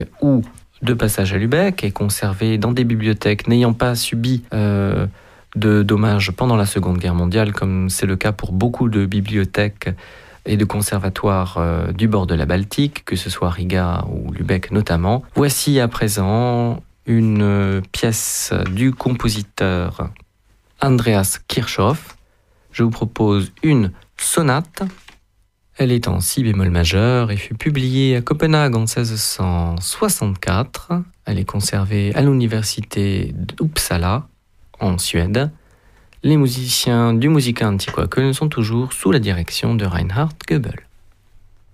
ou de passage à Lübeck est conservé dans des bibliothèques n'ayant pas subi de dommages pendant la Seconde Guerre mondiale, comme c'est le cas pour beaucoup de bibliothèques et de conservatoires du bord de la Baltique, que ce soit Riga ou Lübeck notamment. Voici à présent une pièce du compositeur Andreas Kirchhoff. Je vous propose une sonate. Elle est en si bémol majeur et fut publiée à Copenhague en 1664. Elle est conservée à l'université d'Uppsala, en Suède. Les musiciens du Musica Antiqua Köln sont toujours sous la direction de Reinhard Goebel.